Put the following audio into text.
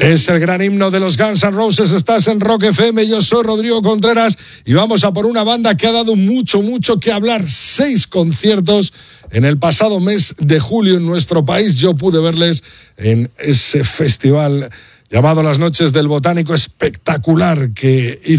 Es el gran himno de los Guns N' Roses. Estás en Rock FM. Yo soy Rodrigo Contreras y vamos a por una banda que ha dado mucho que hablar. 6 conciertos en el pasado mes de julio en nuestro país. Yo pude verles en ese festival llamado Las Noches del Botánico, espectacular, que hizo